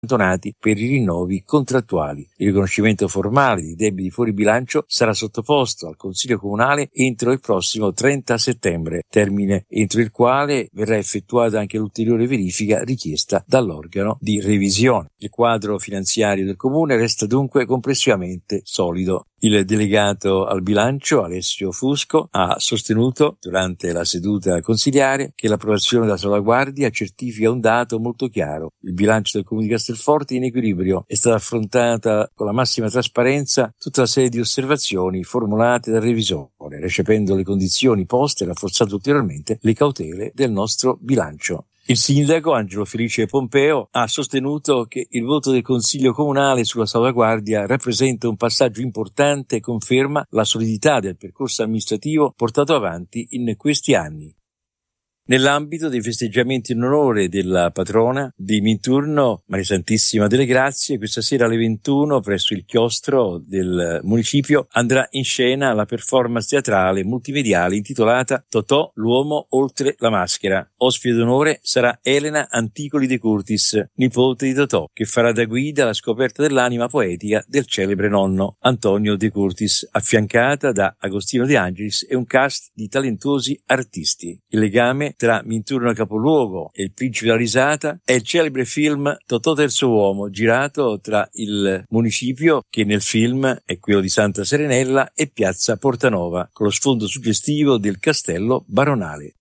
accantonati per i rinnovi contrattuali. Il riconoscimento formale di debiti fuori bilancio sarà sottoposto al Consiglio Comunale entro il prossimo 30 settembre, termine entro il quale verrà effettuata anche l'ulteriore verifica richiesta dall'organo di revisione. Il quadro finanziario del Comune resta dunque complessivamente solido. Il delegato al bilancio, Alessio Fusco, ha sostenuto durante la seduta consiliare che l'approvazione della salvaguardia certifica un dato molto chiaro. Il bilancio del Comune di Castelforte è in equilibrio. È stata affrontata con la massima trasparenza tutta una serie di osservazioni formulate dal revisore, recependo le condizioni poste e rafforzando ulteriormente le cautele del nostro bilancio. Il sindaco Angelo Felice Pompeo ha sostenuto che il voto del Consiglio Comunale sulla salvaguardia rappresenta un passaggio importante e conferma la solidità del percorso amministrativo portato avanti in questi anni. Nell'ambito dei festeggiamenti in onore della patrona di Minturno, Maria Santissima delle Grazie, questa sera alle 21 presso il chiostro del municipio andrà in scena la performance teatrale multimediale intitolata Totò, l'uomo oltre la maschera. Ospite d'onore sarà Elena Anticoli de Curtis, nipote di Totò, che farà da guida alla scoperta dell'anima poetica del celebre nonno Antonio de Curtis, affiancata da Agostino De Angelis e un cast di talentuosi artisti. Il legame tra Minturno capoluogo e il Principe della Risata è il celebre film Totò terzo uomo, girato tra il municipio, che nel film è quello di Santa Serenella, e piazza Portanova, con lo sfondo suggestivo del castello baronale.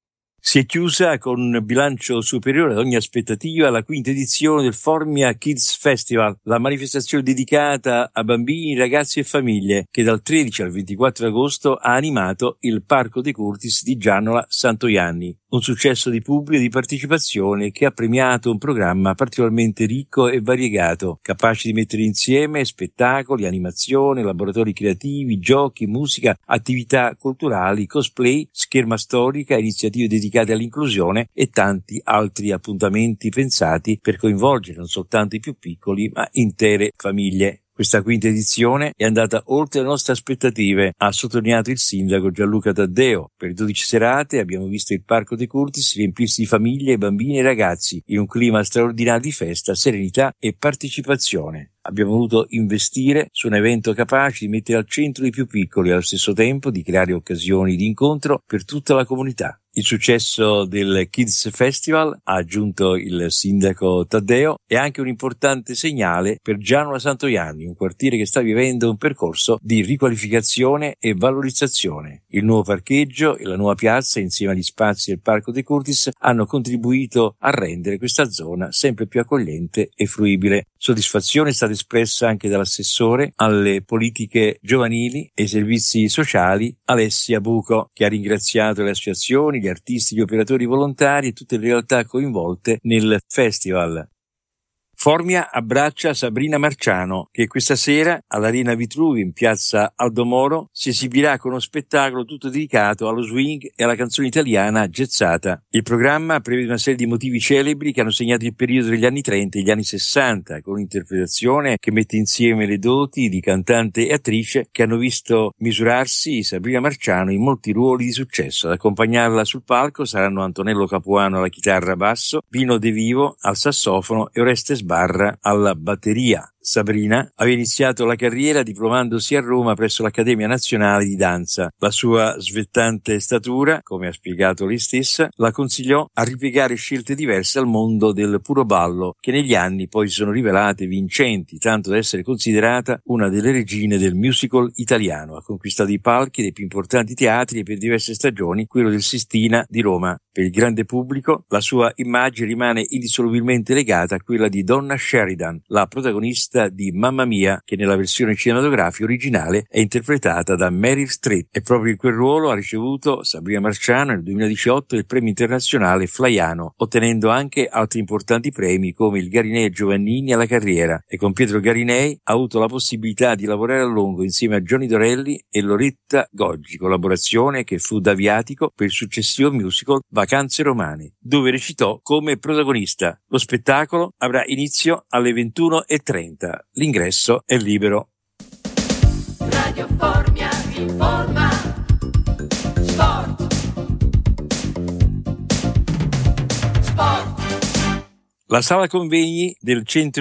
Si è chiusa con un bilancio superiore ad ogni aspettativa la quinta edizione del Formia Kids Festival, la manifestazione dedicata a bambini, ragazzi e famiglie, che dal 13 al 24 agosto ha animato il Parco De Curtis di Gianola Santoianni. Un successo di pubblico e di partecipazione che ha premiato un programma particolarmente ricco e variegato, capace di mettere insieme spettacoli, animazione, laboratori creativi, giochi, musica, attività culturali, cosplay, scherma storica, iniziative dedicate all'inclusione e tanti altri appuntamenti pensati per coinvolgere non soltanto i più piccoli ma intere famiglie. Questa quinta edizione è andata oltre le nostre aspettative, ha sottolineato il sindaco Gianluca Taddeo. Per 12 serate abbiamo visto il Parco De Curtis riempirsi di famiglie, bambini e ragazzi in un clima straordinario di festa, serenità e partecipazione. Abbiamo voluto investire su un evento capace di mettere al centro i più piccoli e allo stesso tempo di creare occasioni di incontro per tutta la comunità. Il successo del Kids Festival, ha aggiunto il sindaco Taddeo, è anche un importante segnale per Gianola Santoianni, un quartiere che sta vivendo un percorso di riqualificazione e valorizzazione. Il nuovo parcheggio e la nuova piazza, insieme agli spazi del Parco De Curtis, hanno contribuito a rendere questa zona sempre più accogliente e fruibile. Soddisfazione è stata espressa anche dall'assessore alle politiche giovanili e ai servizi sociali Alessia Buco, che ha ringraziato le associazioni, gli artisti, gli operatori volontari e tutte le realtà coinvolte nel festival. Formia abbraccia Sabrina Marciano, che questa sera all'Arena Vitruvi in piazza Aldo Moro si esibirà con uno spettacolo tutto dedicato allo swing e alla canzone italiana jazzata. Il programma prevede una serie di motivi celebri che hanno segnato il periodo degli anni 30 e gli anni 60, con un'interpretazione che mette insieme le doti di cantante e attrice che hanno visto misurarsi Sabrina Marciano in molti ruoli di successo. Ad accompagnarla sul palco saranno Antonello Capuano alla chitarra basso, Pino De Vivo al sassofono e Oreste Sbarra alla batteria. Sabrina aveva iniziato la carriera diplomandosi a Roma presso l'Accademia Nazionale di Danza. La sua svettante statura, come ha spiegato lei stessa, la consigliò a ripiegare scelte diverse al mondo del puro ballo, che negli anni poi si sono rivelate vincenti, tanto da essere considerata una delle regine del musical italiano. Ha conquistato i palchi dei più importanti teatri e per diverse stagioni quello del Sistina di Roma. Per il grande pubblico la sua immagine rimane indissolubilmente legata a quella di Donna Sheridan, la protagonista di Mamma Mia, che nella versione cinematografica originale è interpretata da Meryl Streep, e proprio in quel ruolo ha ricevuto Sabrina Marciano nel 2018 il premio internazionale Flaiano, ottenendo anche altri importanti premi come il Garinei Giovannini alla carriera, e con Pietro Garinei ha avuto la possibilità di lavorare a lungo insieme a Johnny Dorelli e Loretta Goggi, collaborazione che fu da viatico per il successivo musical Vacanze Romane, dove recitò come protagonista. Lo spettacolo avrà inizio alle 21:30. L'ingresso è libero. Radio Formia informa. Sport. La sala convegni del centro